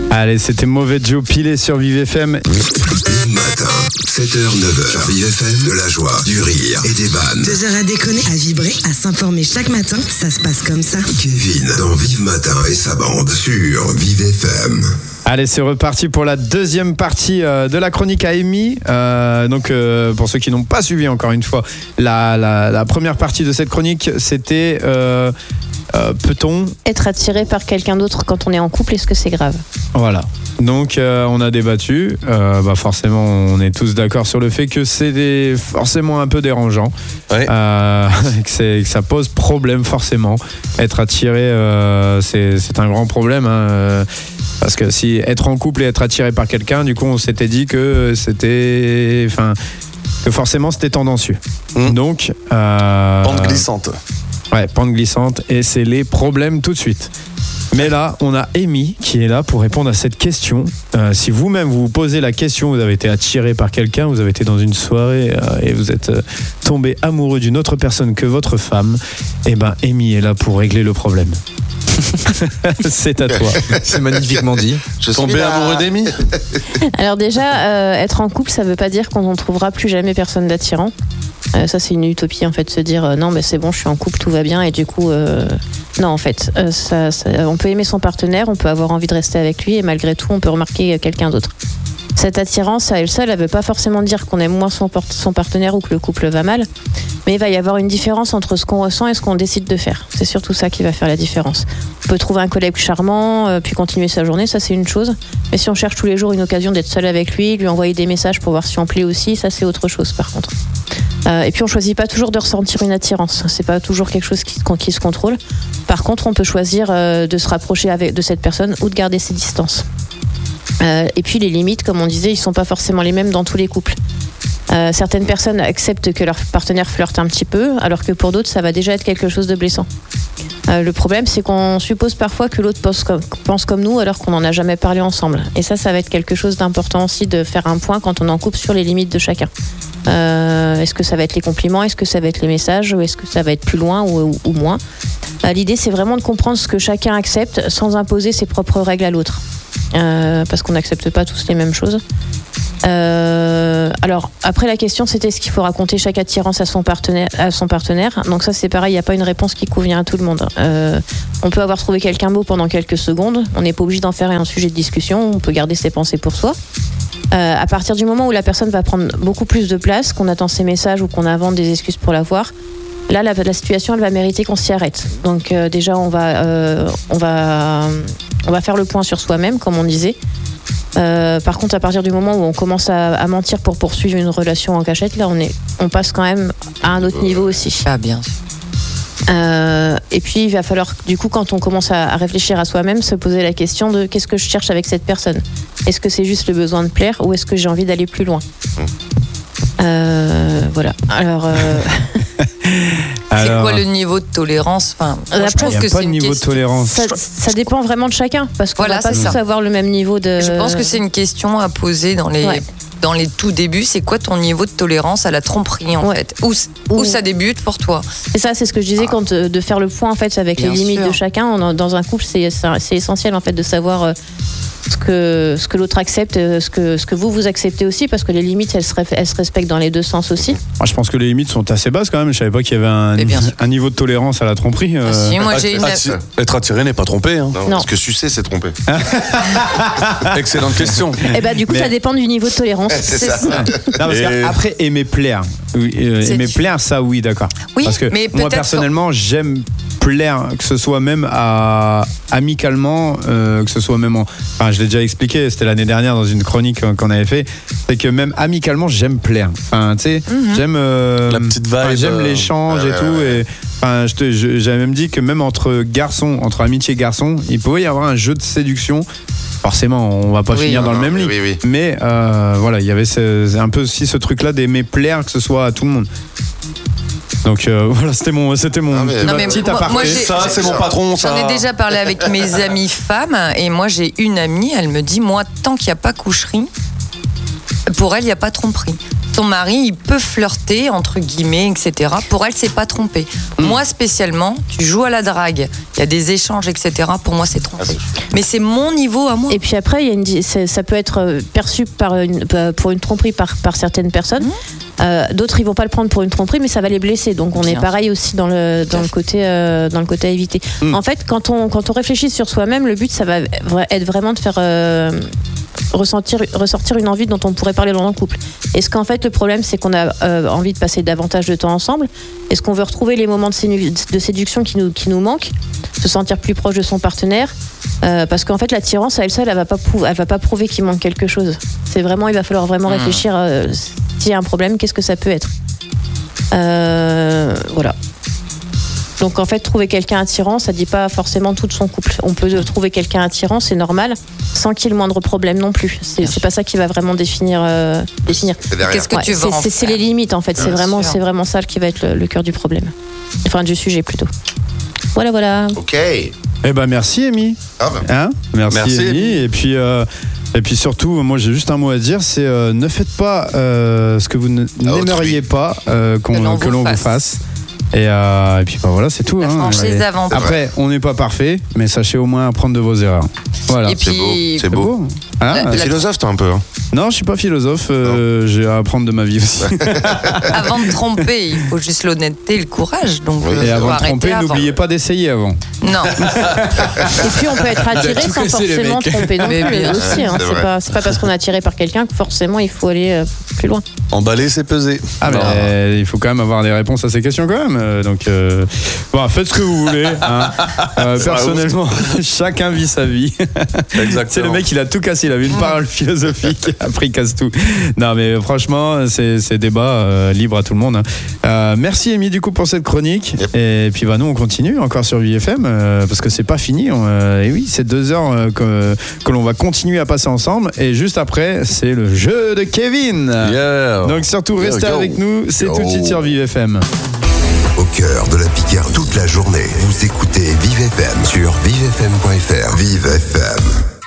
Allez, c'était Mauvais Joe Pilé sur Vive FM. Matin, 7h-9h, Vive FM, de la joie, du rire et des vannes. 2 heures à déconner, à vibrer, à s'informer chaque matin, ça se passe comme ça. Kevin dans Vive Matin et sa bande sur Vive FM. Allez, c'est reparti pour la deuxième partie de la chronique à Amy. Donc, pour ceux qui n'ont pas suivi encore une fois, la première partie de cette chronique, c'était peut-on être attiré par quelqu'un d'autre quand on est en couple, est-ce que c'est grave ? Voilà. Donc, on a débattu. Forcément, on est tous d'accord sur le fait que c'est forcément un peu dérangeant. Ouais. Que ça pose problème, forcément. Être attiré, c'est un grand problème. Parce que si être en couple et être attiré par quelqu'un, du coup, on s'était dit que que forcément, c'était tendancieux. Donc, Pente glissante. Ouais, pente glissante, et c'est les problèmes tout de suite. Mais là, on a Amy qui est là pour répondre à cette question. Si vous-même vous posez la question, vous avez été attiré par quelqu'un, vous avez été dans une soirée et vous êtes tombé amoureux d'une autre personne que votre femme, et ben Amy est là pour régler le problème. C'est à toi. C'est magnifiquement dit. Je suis tombé amoureux d'Amy. Alors déjà, être en couple, ça veut pas dire qu'on ne trouvera plus jamais personne d'attirant. Ça, c'est une utopie, en fait, de se dire non, mais c'est bon, je suis en couple, tout va bien, et du coup, non, en fait, on peut aimer son partenaire, on peut avoir envie de rester avec lui, et malgré tout, on peut remarquer quelqu'un d'autre. Cette attirance, à elle seule, elle veut pas forcément dire qu'on aime moins son partenaire ou que le couple va mal, mais il va y avoir une différence entre ce qu'on ressent et ce qu'on décide de faire. C'est surtout ça qui va faire la différence. On peut trouver un collègue charmant, puis continuer sa journée, ça c'est une chose. Mais si on cherche tous les jours une occasion d'être seul avec lui, lui envoyer des messages pour voir si on plaît aussi, ça c'est autre chose par contre. Et puis on choisit pas toujours de ressentir une attirance, c'est pas toujours quelque chose qui se contrôle. Par contre, on peut choisir de se rapprocher de cette personne ou de garder ses distances. Et puis les limites, comme on disait, ils sont pas forcément les mêmes dans tous les couples. Certaines personnes acceptent que leur partenaire flirte un petit peu, alors que pour d'autres, ça va déjà être quelque chose de blessant. Le problème, c'est qu'on suppose parfois que l'autre pense comme nous, alors qu'on n'en a jamais parlé ensemble. Et ça va être quelque chose d'important aussi de faire un point quand on est en couple sur les limites de chacun. Est-ce que ça va être les compliments, est-ce que ça va être les messages, ou est-ce que ça va être plus loin ou moins ? L'idée, c'est vraiment de comprendre ce que chacun accepte sans imposer ses propres règles à l'autre. Parce qu'on n'accepte pas tous les mêmes choses. Alors après la question c'était est-ce qu'il faut raconter chaque attirance à son partenaire. Donc ça c'est pareil, il n'y a pas une réponse qui convient à tout le monde. On peut avoir trouvé quelqu'un beau pendant quelques secondes, on n'est pas obligé d'en faire un sujet de discussion, on peut garder ses pensées pour soi. À partir du moment où la personne va prendre beaucoup plus de place, qu'on attend ses messages ou qu'on invente des excuses pour la voir, là la situation elle va mériter qu'on s'y arrête. Donc déjà on va faire le point sur soi-même comme on disait. Par contre, à partir du moment où on commence à mentir pour poursuivre une relation en cachette, là on passe quand même à un autre niveau aussi. Ah bien. Et puis il va falloir du coup quand on commence à réfléchir à soi-même se poser la question de qu'est-ce que je cherche avec cette personne. Est-ce que c'est juste le besoin de plaire ou est-ce que j'ai envie d'aller plus loin? Voilà. Alors. C'est quoi le niveau de tolérance? Je trouve que c'est une niveau de tolérance. Ça dépend vraiment de chacun parce qu'on va pas tous avoir le même niveau de. Je pense que c'est une question à poser dans les tout débuts. C'est quoi ton niveau de tolérance à la tromperie en fait? Où ça débute pour toi? Et ça, c'est ce que je disais quand de faire le point en fait avec les limites de chacun. Dans un couple, c'est essentiel en fait de savoir. Ce que l'autre accepte, ce que vous acceptez aussi, parce que les limites, elles se respectent dans les deux sens aussi. Moi, je pense que les limites sont assez basses quand même. Je savais pas qu'il y avait un niveau de tolérance à la tromperie. Si, moi, être attiré n'est pas trompé. Hein. Non. Parce que sucer, c'est tromper. Excellente question. Et du coup, ça dépend du niveau de tolérance. C'est ça. Non, parce qu'après, aimer plaire. Aimer plaire, ça, oui, d'accord. Oui, parce que mais moi, personnellement, j'aime plaire, que ce soit même amicalement, que ce soit même je l'ai déjà expliqué, c'était l'année dernière dans une chronique qu'on avait fait, c'est que même amicalement j'aime plaire, tu sais, j'aime la petite vibe, j'aime l'échange et tout, et j'avais même dit que même entre amitié garçons, il pouvait y avoir un jeu de séduction. Forcément, on va pas finir dans le même lit, mais voilà, il y avait un peu aussi ce truc-là d'aimer plaire, que ce soit à tout le monde. Donc voilà, c'était mon petit aparté. Ça, c'est mon patron, ça. J'en ai déjà parlé avec mes amies femmes, et moi j'ai une amie, elle me dit, moi tant qu'il n'y a pas coucherie, pour elle il n'y a pas tromperie. ton mari, il peut flirter, entre guillemets, etc. Pour elle, c'est pas tromper. Moi, spécialement, tu joues à la drague, il y a des échanges, etc. Pour moi, c'est tromper. Mais c'est mon niveau à moi. Et puis après, ça peut être perçu pour une tromperie par certaines personnes. D'autres, ils vont pas le prendre pour une tromperie, mais ça va les blesser. Donc, on est pareil aussi dans le côté à éviter. En fait, quand on réfléchit sur soi-même, le but, ça va être vraiment de faire ressortir une envie dont on pourrait parler dans le couple. Est-ce qu'en fait, le problème, c'est qu'on a envie de passer davantage de temps ensemble? Est-ce qu'on veut retrouver les moments de séduction qui nous manquent, se sentir plus proche de son partenaire? Parce qu'en fait, l'attirance à elle seule, elle va pas prouver qu'il manque quelque chose. C'est vraiment, il va falloir vraiment réfléchir s'il y a un problème, qu'est-ce que ça peut être. Voilà. Donc en fait, trouver quelqu'un attirant, ça dit pas forcément tout de son couple. On peut trouver quelqu'un attirant, c'est normal, sans qu'il y ait le moindre problème non plus. C'est pas ça qui va vraiment définir. Qu'est-ce que tu veux en faire ? C'est les limites en fait. C'est vraiment ça qui va être le cœur du problème. Enfin, du sujet plutôt. Voilà. Ok. Eh ben merci Amy. Merci Amy. Et puis surtout, moi j'ai juste un mot à dire, c'est ne faites pas ce que vous n'aimeriez pas que l'on vous fasse. Et puis voilà, c'est tout. Après, on n'est pas parfait, mais sachez au moins apprendre de vos erreurs. Voilà. Et puis, c'est beau. Philosophe, toi un peu. Non, je suis pas philosophe. J'ai à apprendre de ma vie aussi. Avant de tromper, il faut juste l'honnêteté et le courage. Donc, et avant de tromper, n'oubliez pas d'essayer avant. Non. Et puis on peut être attiré sans forcément tromper non plus aussi. C'est pas parce qu'on est attiré par quelqu'un que forcément il faut aller plus loin. Emballer, c'est peser. Mais il faut quand même avoir des réponses à ces questions quand même. Donc faites ce que vous voulez. Personnellement, chacun vit sa vie. Exactement. C'est le mec, il a tout cassé. Il avait une parole philosophique. Après, il casse tout. Non, mais franchement, c'est débat libre à tout le monde. Merci Amy du coup pour cette chronique. Yep. Et puis nous on continue encore sur VFM parce que c'est pas fini. Et oui, c'est 2 heures que l'on va continuer à passer ensemble. Et juste après, c'est le jeu de Kevin. Yeah. Donc surtout restez avec nous. C'est tout de suite sur VFM. Au cœur de la piqûre toute la journée, vous écoutez Vive FM sur vivefm.fr. Vive FM.